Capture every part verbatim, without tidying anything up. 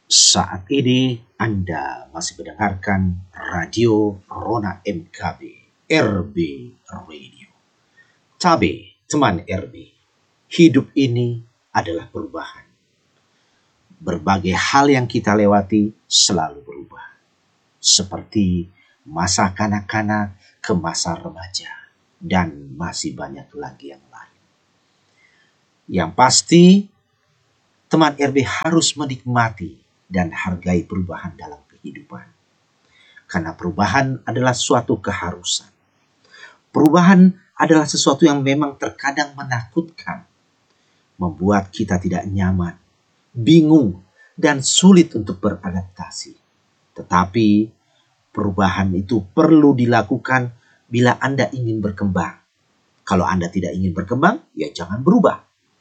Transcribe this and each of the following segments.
Saat ini Anda masih mendengarkan Radio Rona M K B, R B Radio. Cabe, teman R B. Hidup ini adalah perubahan. Berbagai hal yang kita lewati selalu berubah. Seperti masa kanak-kanak ke masa remaja. Dan masih banyak lagi yang lain. Yang pasti, teman R B harus menikmati dan hargai perubahan dalam kehidupan. Karena perubahan adalah suatu keharusan. Perubahan adalah sesuatu yang memang terkadang menakutkan. Membuat kita tidak nyaman, bingung, dan sulit untuk beradaptasi. Tetapi perubahan itu perlu dilakukan bila Anda ingin berkembang. Kalau Anda tidak ingin berkembang, ya jangan berubah.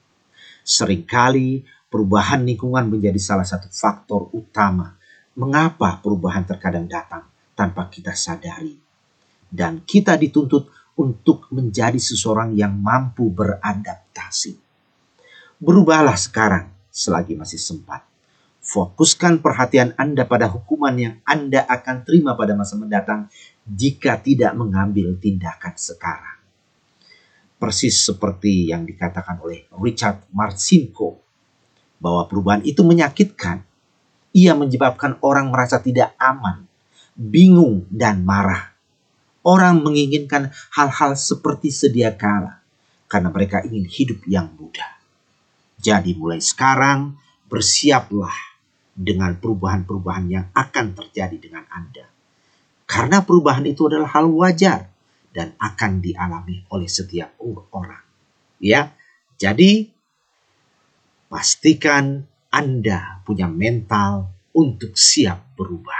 Seringkali perubahan lingkungan menjadi salah satu faktor utama mengapa perubahan terkadang datang tanpa kita sadari. Dan kita dituntut untuk menjadi seseorang yang mampu beradaptasi. Berubahlah sekarang selagi masih sempat. Fokuskan perhatian Anda pada hukuman yang Anda akan terima pada masa mendatang jika tidak mengambil tindakan sekarang. Persis seperti yang dikatakan oleh Richard Marcinko, bahwa perubahan itu menyakitkan. Ia menyebabkan orang merasa tidak aman, bingung, dan marah. Orang menginginkan hal-hal seperti sedia kala karena mereka ingin hidup yang mudah. Jadi mulai sekarang bersiaplah dengan perubahan-perubahan yang akan terjadi dengan Anda. Karena perubahan itu adalah hal wajar dan akan dialami oleh setiap orang. Ya, jadi pastikan Anda punya mental untuk siap berubah.